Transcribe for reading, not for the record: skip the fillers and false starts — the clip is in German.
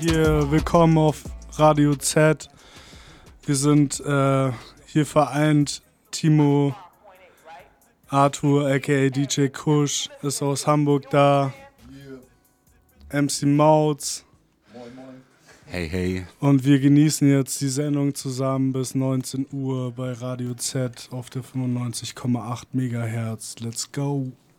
hier willkommen auf Radio Z. Wir sind hier vereint. Timo, Arthur aka DJ Kush ist aus Hamburg da. MC Mautz. Hey, hey. Und wir genießen jetzt die Sendung zusammen bis 19 Uhr bei Radio Z auf der 95,8 MHz. Let's go.